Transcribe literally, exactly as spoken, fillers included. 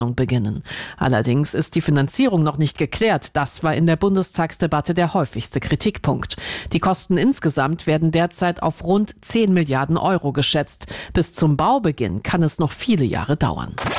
beginnen. Allerdings ist die Finanzierung noch nicht geklärt. Das war in der Bundestagsdebatte der häufigste Kritikpunkt. Die Kosten insgesamt werden derzeit auf rund zehn Milliarden Euro geschätzt. Bis zum Baubeginn kann es noch viele Jahre dauern.